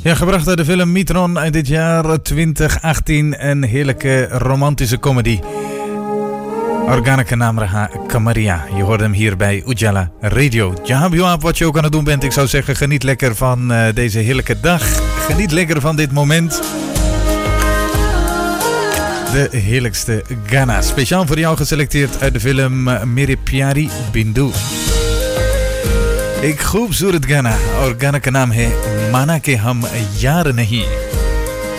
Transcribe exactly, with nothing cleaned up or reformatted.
Ja, gebracht uit de film Mitron uit dit jaar twintig achttien. Een heerlijke romantische comedy. Organica Namraha Kamaria. Je hoort hem hier bij Ujala Radio. Jahabjoab, wat je ook aan het doen bent. Ik zou zeggen, geniet lekker van uh, deze heerlijke dag. Geniet lekker van dit moment. De heerlijkste Ghana. Speciaal voor jou geselecteerd uit de film Mere Pyari Bindu. Ik खूबसूरत गाना और गाना का नाम है माना के हम यार नहीं.